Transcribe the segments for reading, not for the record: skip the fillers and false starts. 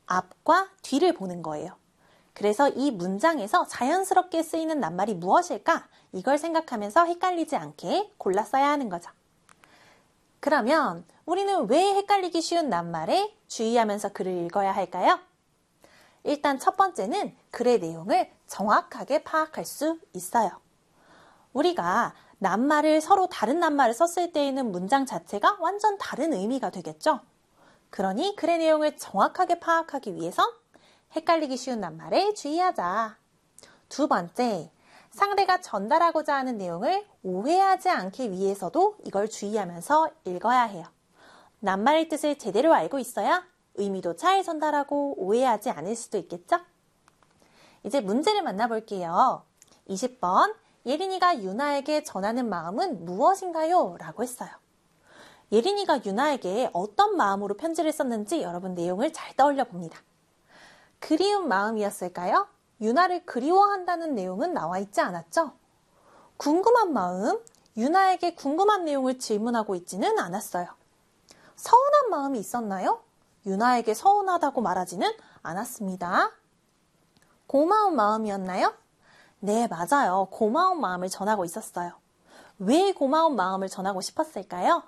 앞과 뒤를 보는 거예요. 그래서 이 문장에서 자연스럽게 쓰이는 낱말이 무엇일까? 이걸 생각하면서 헷갈리지 않게 골라 써야 하는 거죠. 그러면 우리는 왜 헷갈리기 쉬운 낱말에 주의하면서 글을 읽어야 할까요? 일단 첫 번째는 글의 내용을 정확하게 파악할 수 있어요. 우리가 낱말을 서로 다른 낱말을 썼을 때에는 문장 자체가 완전 다른 의미가 되겠죠? 그러니 글의 내용을 정확하게 파악하기 위해서 헷갈리기 쉬운 낱말에 주의하자. 두 번째, 상대가 전달하고자 하는 내용을 오해하지 않기 위해서도 이걸 주의하면서 읽어야 해요. 낱말의 뜻을 제대로 알고 있어야 의미도 잘 전달하고 오해하지 않을 수도 있겠죠? 이제 문제를 만나볼게요. 20번, 예린이가 유나에게 전하는 마음은 무엇인가요? 라고 했어요. 예린이가 유나에게 어떤 마음으로 편지를 썼는지 여러분 내용을 잘 떠올려 봅니다. 그리운 마음이었을까요? 유나를 그리워한다는 내용은 나와 있지 않았죠? 궁금한 마음, 유나에게 궁금한 내용을 질문하고 있지는 않았어요. 서운한 마음이 있었나요? 유나에게 서운하다고 말하지는 않았습니다. 고마운 마음이었나요? 네, 맞아요. 고마운 마음을 전하고 있었어요. 왜 고마운 마음을 전하고 싶었을까요?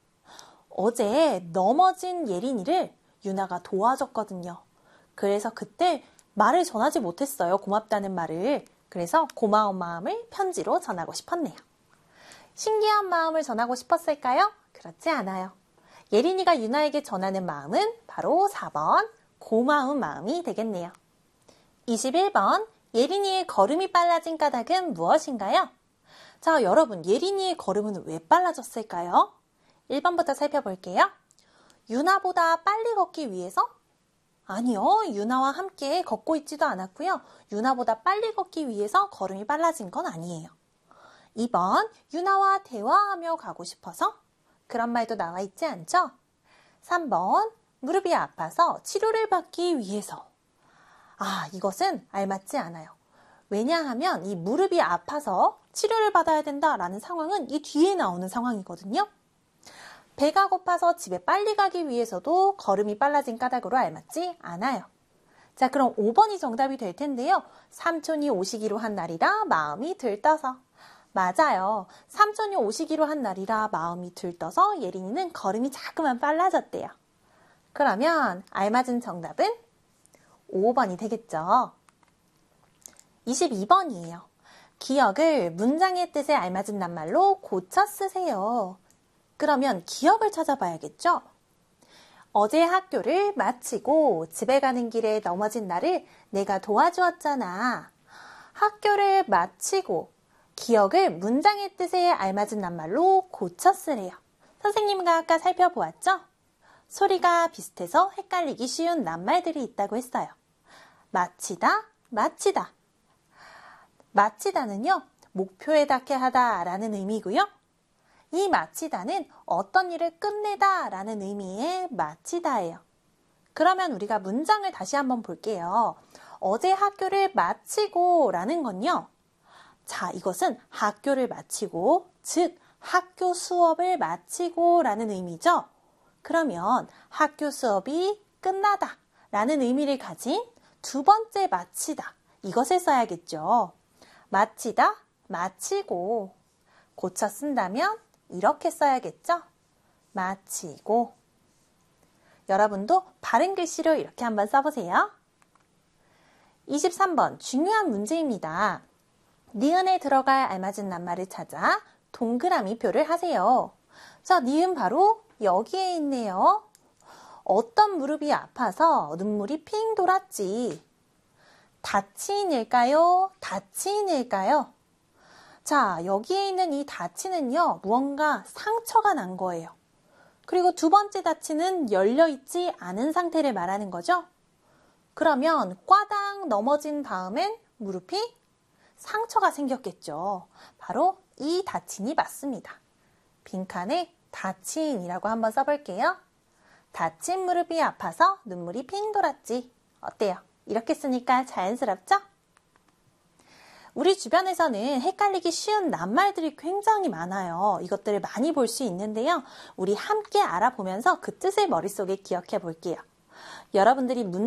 어제 넘어진 예린이를 유나가 도와줬거든요. 그래서 그때 말을 전하지 못했어요. 고맙다는 말을. 그래서 고마운 마음을 편지로 전하고 싶었네요. 신기한 마음을 전하고 싶었을까요? 그렇지 않아요. 예린이가 유나에게 전하는 마음은 바로 4번 고마운 마음이 되겠네요. 21번 예린이의 걸음이 빨라진 까닭은 무엇인가요? 자, 여러분 예린이의 걸음은 왜 빨라졌을까요? 1번부터 살펴볼게요. 유나보다 빨리 걷기 위해서? 아니요, 유나와 함께 걷고 있지도 않았고요. 유나보다 빨리 걷기 위해서 걸음이 빨라진 건 아니에요. 2번, 유나와 대화하며 가고 싶어서? 그런 말도 나와 있지 않죠? 3번, 무릎이 아파서 치료를 받기 위해서. 이것은 알맞지 않아요. 왜냐하면 이 무릎이 아파서 치료를 받아야 된다라는 상황은 이 뒤에 나오는 상황이거든요. 배가 고파서 집에 빨리 가기 위해서도 걸음이 빨라진 까닭으로 알맞지 않아요. 자, 그럼 5번이 정답이 될 텐데요. 삼촌이 오시기로 한 날이라 마음이 들떠서. 맞아요. 삼촌이 오시기로 한 날이라 마음이 들떠서 예린이는 걸음이 자꾸만 빨라졌대요. 그러면 알맞은 정답은 5번이 되겠죠. 22번이에요. 기억을 문장의 뜻에 알맞은 낱말로 고쳐 쓰세요. 그러면 기억을 찾아봐야겠죠? 어제 학교를 마치고 집에 가는 길에 넘어진 나를 내가 도와주었잖아. 학교를 마치고 기억을 문장의 뜻에 알맞은 낱말로 고쳐 쓰래요. 선생님과 아까 살펴보았죠? 소리가 비슷해서 헷갈리기 쉬운 낱말들이 있다고 했어요. 마치다, 마치다. 마치다는요, 목표에 닿게 하다 라는 의미고요. 이 마치다는 어떤 일을 끝내다 라는 의미의 마치다예요. 그러면 우리가 문장을 다시 한번 볼게요. 어제 학교를 마치고 라는 건요. 자, 이것은 학교를 마치고, 즉 학교 수업을 마치고 라는 의미죠. 그러면 학교 수업이 끝나다 라는 의미를 가진 두 번째 마치다. 이것을 써야겠죠. 마치다, 마치고. 고쳐 쓴다면 이렇게 써야겠죠? 마치고. 여러분도 바른 글씨로 이렇게 한번 써보세요. 23번 중요한 문제입니다. 니은에 들어갈 알맞은 낱말을 찾아 동그라미 표를 하세요. 자, 니은 바로 여기에 있네요. 어떤 무릎이 아파서 눈물이 핑 돌았지. 다친일까요? 다친일까요? 자, 여기에 있는 이 다치는요, 무언가 상처가 난 거예요. 그리고 두 번째 다치는 열려있지 않은 상태를 말하는 거죠. 그러면 꽈당 넘어진 다음엔 무릎이 상처가 생겼겠죠. 바로 이 다친이 맞습니다. 빈칸에 다친이라고 한번 써볼게요. 다친 무릎이 아파서 눈물이 핑 돌았지. 어때요? 이렇게 쓰니까 자연스럽죠? 우리 주변에서는 헷갈리기 쉬운 낱말들이 굉장히 많아요. 이것들을 많이 볼 수 있는데요. 우리 함께 알아보면서 그 뜻을 머릿속에 기억해 볼게요. 여러분들이